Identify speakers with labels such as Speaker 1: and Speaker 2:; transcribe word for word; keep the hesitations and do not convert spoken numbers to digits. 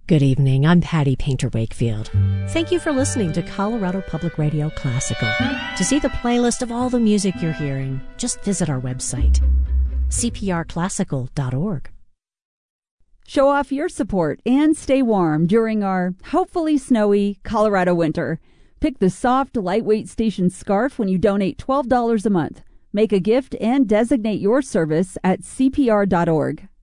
Speaker 1: Good evening. I'm Patty Painter Wakefield. Thank you for listening to Colorado Public Radio Classical. To see the playlist of all the music you're hearing, just visit our website, c p r classical dot org.
Speaker 2: Show off your support and stay warm during our hopefully snowy Colorado winter. Pick the soft, lightweight station scarf when you donate twelve dollars a month. Make a gift and designate your service at c p r dot org.